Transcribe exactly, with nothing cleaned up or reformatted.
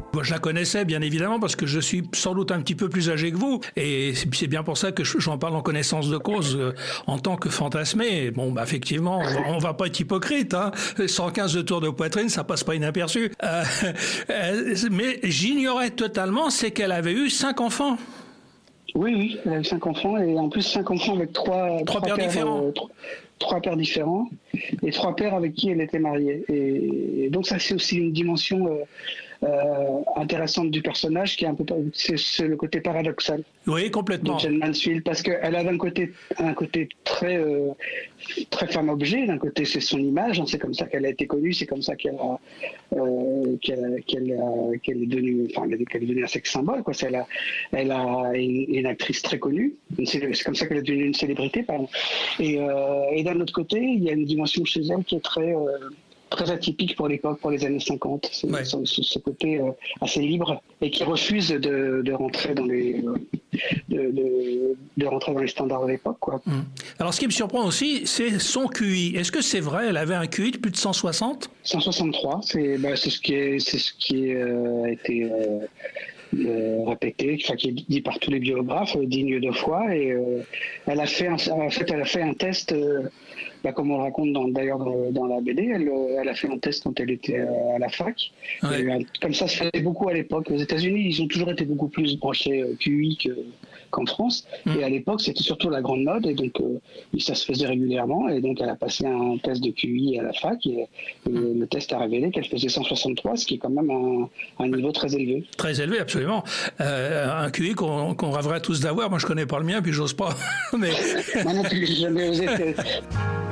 Moi, je la connaissais, bien évidemment, parce que je suis sans doute un petit peu plus âgé que vous. Et c'est bien pour ça que j'en parle en connaissance de cause, euh, en tant que fantasmé. Bon, bah, effectivement, on va, on va pas être hypocrite, hein. cent quinze de tour de poitrine, ça passe pas inaperçu. Euh, euh, mais j'ignorais totalement, c'est qu'elle avait eu cinq enfants. Oui, oui, elle a eu cinq enfants, et en plus cinq enfants avec trois, trois, trois pères, pères différents. Euh, trois, trois pères différents, et trois pères avec qui elle était mariée. Et, et donc ça, c'est aussi une dimension euh, euh, intéressante du personnage, qui est un peu, c'est, c'est le côté paradoxal. Oui, complètement. De Jane Mansfield, parce qu'elle a d'un côté un côté très euh, très femme-objet. D'un côté, c'est son image, hein, c'est comme ça qu'elle a été connue, c'est comme ça qu'elle a, euh, qu'elle, qu'elle, a, qu'elle est devenue, enfin, qu'elle est devenue un sex symbole, quoi. C'est, elle a, elle a une, une actrice très connue. C'est, c'est comme ça qu'elle est devenue une célébrité, pardon. Et, euh, et d'un autre côté, il y a une dimension chez elle qui est très euh, très atypique pour l'époque, pour les années cinquante. C'est, ouais. ce, ce côté euh, assez libre, et qui refuse de, de rentrer dans les de, de, de rentrer dans les standards de l'époque, quoi. Mmh. Alors, ce qui me surprend aussi, c'est son Q I. Est-ce que c'est vrai, elle avait un Q I de plus de cent soixante? cent soixante-trois, c'est, bah, c'est ce qui est, c'est ce qui euh, a été euh, euh, répété, enfin, qui est dit par tous les biographes, euh, digne de foi. Et euh, elle a fait, un, en fait, elle a fait un test. Euh, Bah, comme on le raconte dans, d'ailleurs dans, dans la B D, elle, elle a fait un test quand elle était à la fac. Ouais. Et, comme ça se faisait beaucoup à l'époque. Aux États-Unis, ils ont toujours été beaucoup plus branchés Q I que, qu'en France. Mmh. Et à l'époque, c'était surtout la grande mode, et donc euh, ça se faisait régulièrement. Et donc elle a passé un test de Q I à la fac, et, et mmh. le test a révélé qu'elle faisait cent soixante-trois, ce qui est quand même un, un niveau très élevé. Très élevé, absolument. Euh, un Q I qu'on, qu'on rêverait tous d'avoir. Moi, je connais pas le mien, puis j'ose pas. Mais... Moi non plus, j'ai jamais osé.